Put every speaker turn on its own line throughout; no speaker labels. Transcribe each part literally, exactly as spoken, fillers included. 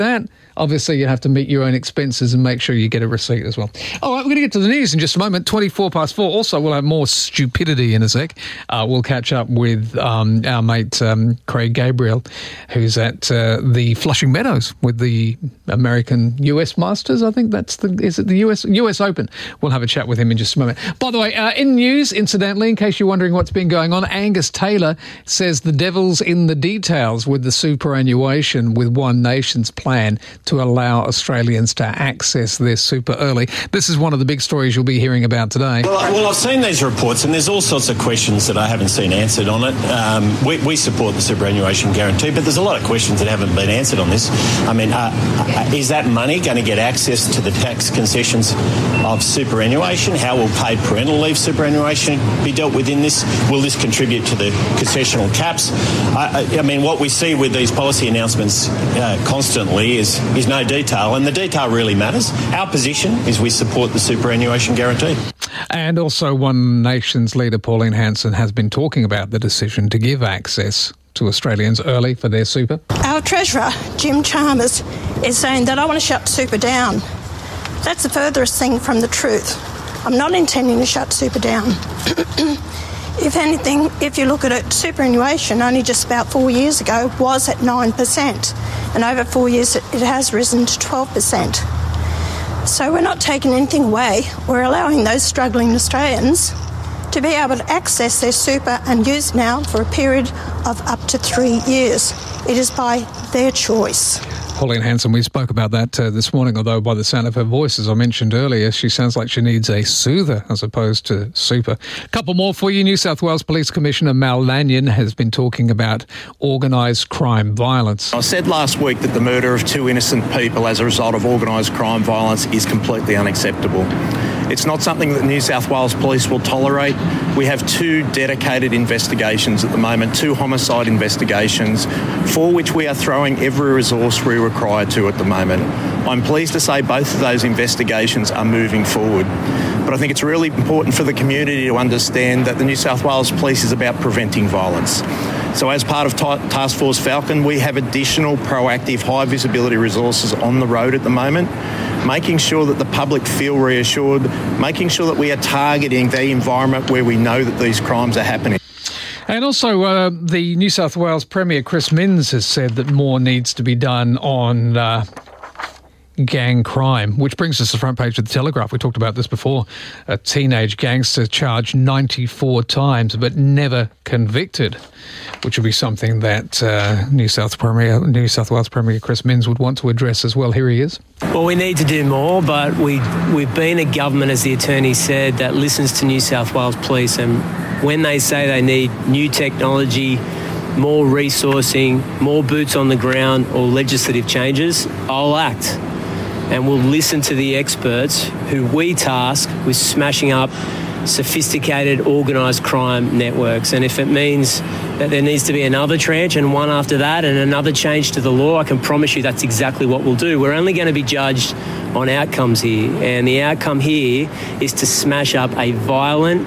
that. Obviously, you have to meet your own expenses and make sure you get a receipt as well. All right, we're going to get to the news in just a moment. twenty-four past four. Also, we'll have more stupidity in a sec. Uh, we'll catch up with um, our mate um, Craig Gabriel, who's at uh, the Flushing Meadows with the American U S Masters. I think that's the, is it the U S U S Open? We'll have a chat with him in just a moment. By the way, uh, in news, incidentally, in case you're wondering what's been going on, Angus Taylor says the devil's in the details with the superannuation with One Nation's plan to allow Australians to access their super early. This is one of the big stories you'll be hearing about today.
Well, well I've seen these reports and there's all sorts of questions that I haven't seen answered on it. Um, we, we support the superannuation guarantee, but there's a lot of questions that haven't been answered on this. I mean, uh, is that money going to get access to the tax concessions of superannuation? How will paid parental leave superannuation be dealt with in this? Will this contribute to the concessional caps? I, I, I mean, what we see with these policy announcements uh, constantly is is no detail, and the detail really matters. Our position is we support the superannuation guarantee.
And also One Nation's leader Pauline Hanson has been talking about the decision to give access to Australians early for their super.
Our Treasurer, Jim Chalmers, is saying that I want to shut super down. That's the furthest thing from the truth. I'm not intending to shut super down. If anything, if you look at it, superannuation only just about four years ago was at nine percent. And over four years, it has risen to twelve percent. So we're not taking anything away. We're allowing those struggling Australians to be able to access their super and use now for a period of up to three years. It is by their choice.
Pauline Hanson, we spoke about that uh, this morning, although by the sound of her voice, as I mentioned earlier, she sounds like she needs a soother as opposed to super. A couple more for you. New South Wales Police Commissioner Mal Lanyon has been talking about organised crime violence.
I said last week that the murder of two innocent people as a result of organised crime violence is completely unacceptable. It's not something that New South Wales Police will tolerate. We have two dedicated investigations at the moment, two homicide investigations, for which we are throwing every resource we require to at the moment. I'm pleased to say both of those investigations are moving forward. But I think it's really important for the community to understand that the New South Wales Police is about preventing violence. So as part of Task Force Falcon, we have additional proactive high visibility resources on the road at the moment, making sure that the public feel reassured, making sure that we are targeting the environment where we know that these crimes are happening.
And also, uh, the New South Wales Premier, Chris Minns, has said that more needs to be done on uh, gang crime, which brings us to the front page of the Telegraph. We talked about this before. A teenage gangster charged ninety-four times but never convicted, which would be something that uh, New South Premier, New South Wales Premier Chris Minns would want to address as well. Here he is.
Well, we need to do more, but we, we've been a government, as the Attorney said, that listens to New South Wales Police, and when they say they need new technology, more resourcing, more boots on the ground or legislative changes, I'll act. And we'll listen to the experts who we task with smashing up sophisticated organised crime networks. And if it means that there needs to be another tranche and one after that and another change to the law, I can promise you that's exactly what we'll do. We're only going to be judged on outcomes here. And the outcome here is to smash up a violent,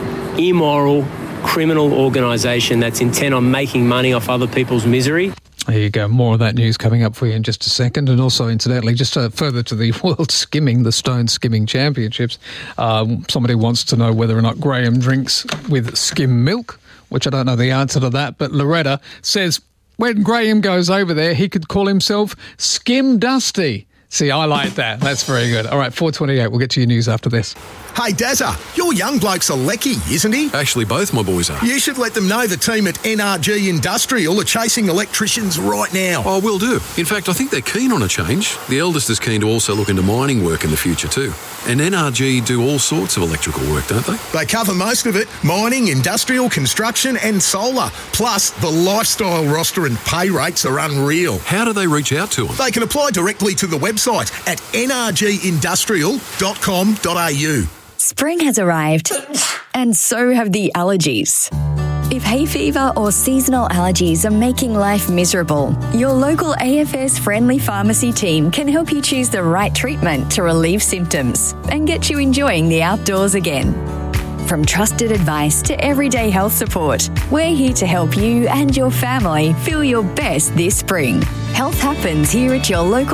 immoral, criminal organisation that's intent on making money off other people's misery.
There you go. More of that news coming up for you in just a second. And also, incidentally, just uh, further to the World Skimming, the Stone Skimming Championships, um, somebody wants to know whether or not Graham drinks with skim milk, which I don't know the answer to that. But Loretta says when Graham goes over there, he could call himself Skim Dusty. See, I like that. That's very good. All right, four twenty-eight. We'll get to your news after this.
Hey, Dazza, your young bloke's a lecky, isn't he?
Actually, both my boys are.
You should let them know the team at N R G Industrial are chasing electricians right now.
Oh, will do. In fact, I think they're keen on a change. The eldest is keen to also look into mining work in the future too. And N R G do all sorts of electrical work, don't they?
They cover most of it. Mining, industrial, construction and solar. Plus, the lifestyle roster and pay rates are unreal.
How do they reach out to them?
They can apply directly to the website at n r g industrial dot com dot a u.
Spring has arrived, and so have the allergies. If hay fever or seasonal allergies are making life miserable, your local A F S friendly pharmacy team can help you choose the right treatment to relieve symptoms and get you enjoying the outdoors again. From trusted advice to everyday health support, we're here to help you and your family feel your best this spring. Health happens here at your local